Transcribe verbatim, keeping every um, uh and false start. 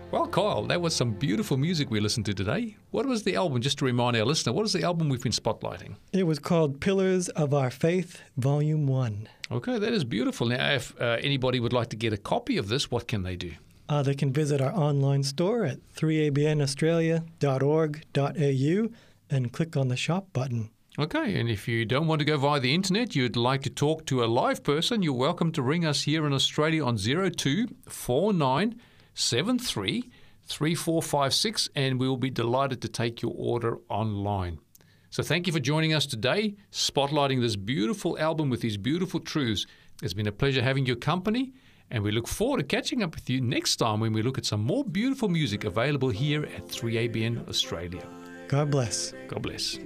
Well, Kyle, that was some beautiful music we listened to today. What was the album, just to remind our listener, what is the album we've been spotlighting? It was called Pillars of Our Faith, Volume one. Okay, that is beautiful. Now, if uh, anybody would like to get a copy of this, what can they do? Uh, they can visit our online store at three a b n australia dot org dot a u and click on the shop button. Okay, and if you don't want to go via the internet, you'd like to talk to a live person, you're welcome to ring us here in Australia on zero two four nine seven three three four five six, and we'll be delighted to take your order online. So thank you for joining us today, spotlighting this beautiful album with these beautiful truths. It's been a pleasure having your company, and we look forward to catching up with you next time when we look at some more beautiful music available here at three A B N Australia. God bless. God bless.